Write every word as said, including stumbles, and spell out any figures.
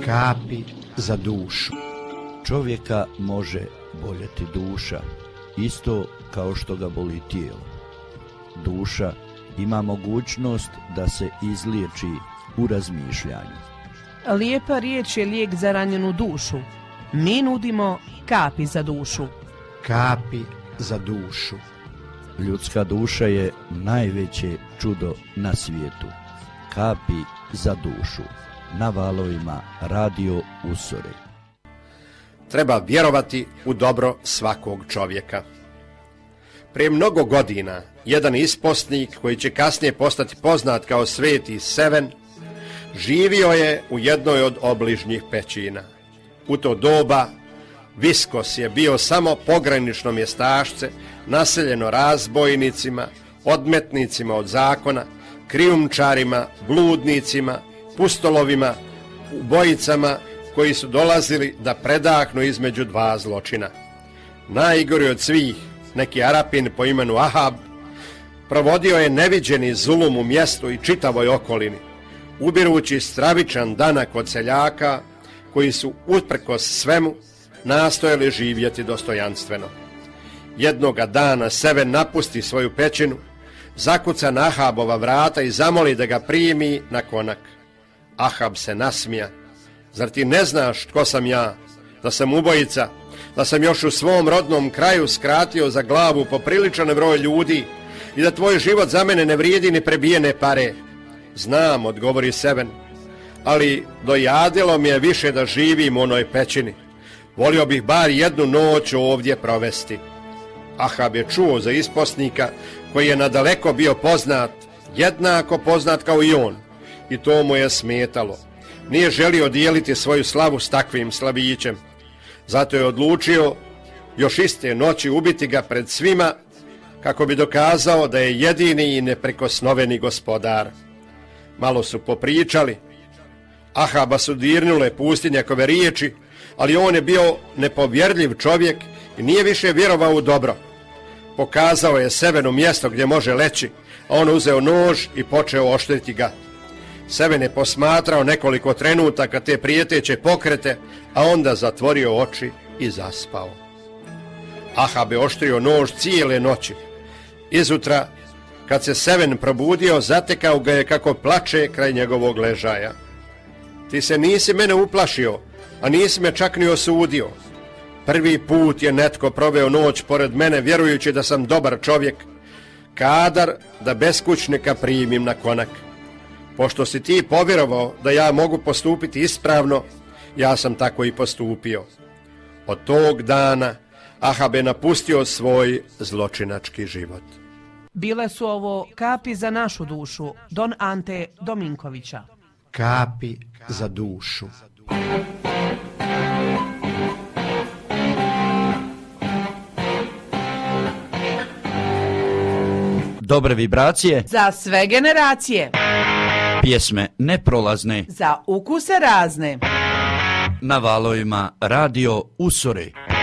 Kapi za dušu. Čovjeka može boljeti duša, isto kao što ga boli tijelo. Duša ima mogućnost da se izliječi u razmišljanju. Lijepa riječ je lijek za ranjenu dušu. Mi nudimo kapi za dušu. Kapi za dušu. Ljudska duša je najveće čudo na svijetu. Kapi za dušu. Na valovima Radio Usore. Treba vjerovati u dobro svakog čovjeka. Prije mnogo godina, jedan isposnik koji će kasnije postati poznat kao Sveti Seven, živio je u jednoj od obližnjih pećina. U to doba Viskos je bio samo pogranično mjestašce, naseljeno razbojnicima, odmetnicima od zakona, krijumčarima, bludnicima, pustolovima, ubojicama koji su dolazili da predahnu između dva zločina. Najgori od svih, neki Arapin po imenu Ahab, provodio je neviđeni zulum u mjestu i čitavoj okolini, ubirući stravičan danak od seljaka koji su usprkos svemu nastojali živjeti dostojanstveno. Jednoga dana Seven napusti svoju pećinu, zakuca na Ahabova vrata i zamoli da ga primi na konak. Ahab se nasmija. Zar ti ne znaš tko sam ja, da sam ubojica, da sam još u svom rodnom kraju skratio za glavu popriličan broj ljudi i da tvoj život za mene ne vrijedi ni prebijene pare? Znam, odgovori Seven, ali dojadilo mi je više da živim u onoj pećini. Volio bih bar jednu noć ovdje provesti. Ahab je čuo za isposnika koji je nadaleko bio poznat, jednako poznat kao i on, i to mu je smetalo. Nije želio dijeliti svoju slavu s takvim slabićem. Zato je odlučio još iste noći ubiti ga pred svima, kako bi dokazao da je jedini i neprikosnoveni gospodar. Malo su popričali. Ahaba su dirnule pustinjakove riječi, ali on je bio nepovjerljiv čovjek i nije više vjerovao u dobro. Pokazao je Sevenu mjesto gdje može leći, a on uzeo nož i počeo oštriti ga. Seven je posmatrao nekoliko trenutaka te prijeteće pokrete, a onda zatvorio oči i zaspao. Ahab je oštrio nož cijele noći. Izutra, kad se Seven probudio, zatekao ga je kako plače kraj njegovog ležaja. Ti se nisi mene uplašio, a nisi me čak ni osudio. Prvi put je netko proveo noć pored mene, vjerujući da sam dobar čovjek, kadar da beskućnika primim na konak. Pošto si ti povjerovao da ja mogu postupiti ispravno, ja sam tako i postupio. Od tog dana Ahab je napustio svoj zločinački život. Bile su ovo kapi za našu dušu, Don Ante Dominkovića. Kapi za dušu. Dobre vibracije Za sve generacije. Pjesme neprolazne Za ukuse razne. na valovima Radio Usore.